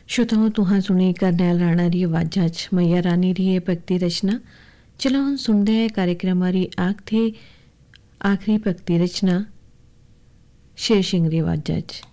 श्रोताओं तुहां सुनी करनैल राणा दी आवाज़ा च मैया रानी दी एह भगती रचना। चलो हम सुनते हैं कार्यक्रम हमारी आखिरी भगती रचना शेर सिंह दी आवाज़ा च।